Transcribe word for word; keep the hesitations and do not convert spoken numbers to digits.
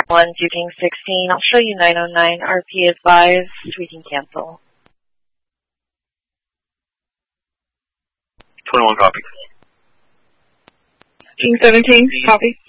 one to King sixteen. I'll show you nine oh nine. R P advised. We can cancel. twenty-one copy. King seventeen, copy.